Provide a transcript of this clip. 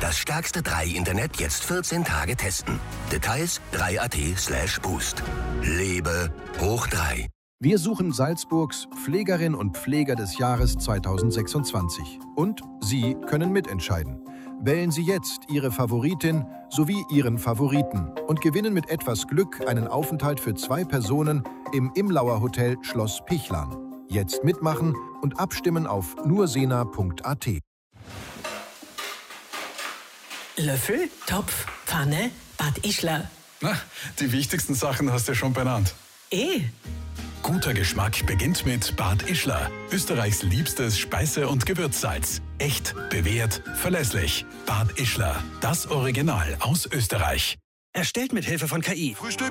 Das stärkste 3-Internet jetzt 14 Tage testen. Details 3.at/boost. Lebe hoch 3. Wir suchen Salzburgs Pflegerin und Pfleger des Jahres 2026. Und Sie können mitentscheiden. Wählen Sie jetzt Ihre Favoritin sowie Ihren Favoriten und gewinnen mit etwas Glück einen Aufenthalt für 2 Personen im Imlauer Hotel Schloss Pichlan. Jetzt mitmachen und abstimmen auf nursena.at. Löffel, Topf, Pfanne, Bad Ischler. Na, die wichtigsten Sachen hast du schon benannt. Guter Geschmack beginnt mit Bad Ischler. Österreichs liebstes Speise- und Gewürzsalz. Echt, bewährt, verlässlich. Bad Ischler, das Original aus Österreich. Erstellt mit Hilfe von KI.